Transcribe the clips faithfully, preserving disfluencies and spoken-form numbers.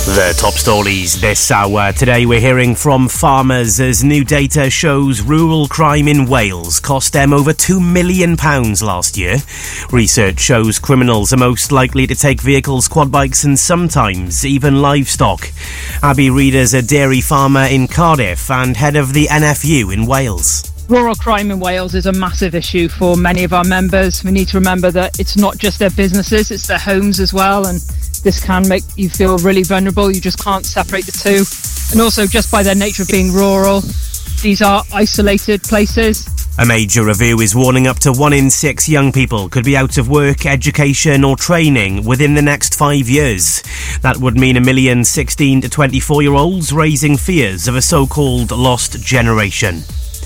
The top stories this hour. Today we're hearing from farmers as new data shows rural crime in Wales cost them over two million pounds last year. Research shows criminals are most likely to take vehicles, quad bikes and sometimes even livestock. Abby Reeder's a dairy farmer in Cardiff and head of the N F U in Wales. Rural crime in Wales is a massive issue for many of our members. We need to remember that it's not just their businesses, it's their homes as well, and this can make you feel really vulnerable. You just can't separate the two. And also, just by their nature of being rural, these are isolated places. A major review is warning up to one in six young people could be out of work, education or training within the next five years. That would mean a million sixteen to twenty-four-year-olds raising fears of a so-called lost generation.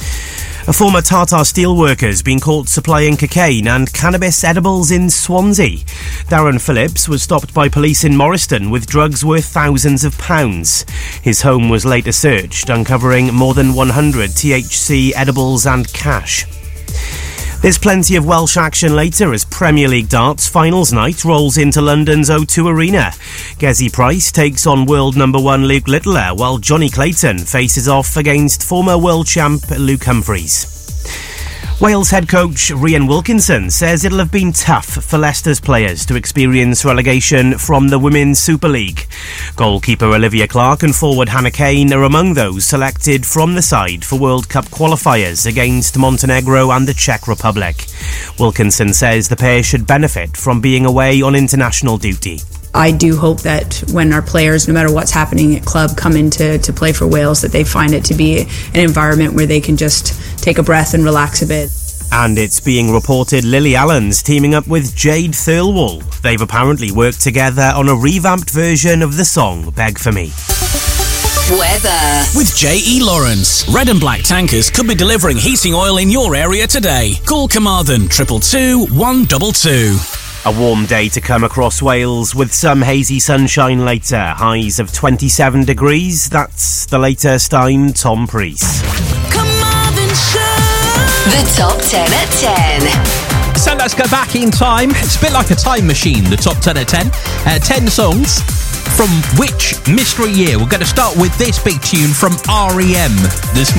A former Tata steelworker has been caught supplying cocaine and cannabis edibles in Swansea. Darren Phillips was stopped by police in Morriston with drugs worth thousands of pounds. His home was later searched, uncovering more than one hundred T H C edibles and cash. There's plenty of Welsh action later as Premier League darts finals night rolls into London's O two Arena. Gezi Price takes on world number one Luke Littler, while Johnny Clayton faces off against former world champ Luke Humphries. Wales head coach Rhian Wilkinson says it'll have been tough for Leicester's players to experience relegation from the Women's Super League. Goalkeeper Olivia Clark and forward Hannah Kane are among those selected from the side for World Cup qualifiers against Montenegro and the Czech Republic. Wilkinson says the pair should benefit from being away on international duty. I do hope that when our players, no matter what's happening at club, come in to, to play for Wales, that they find it to be an environment where they can just take a breath and relax a bit. And it's being reported Lily Allen's teaming up with Jade Thirlwall. They've apparently worked together on a revamped version of the song Beg For Me. Weather. With J E Lawrence. Red and Black Tankers could be delivering heating oil in your area today. Call Carmarthen triple two one two two. A warm day to come across Wales with some hazy sunshine later. Highs of twenty-seven degrees. That's the latest. I'm Tom Priest. The Top ten at ten. So let's go back in time. It's a bit like a time machine, the Top ten at ten. Uh, ten songs from which mystery year? We're going to start with this big tune from R E M this morning.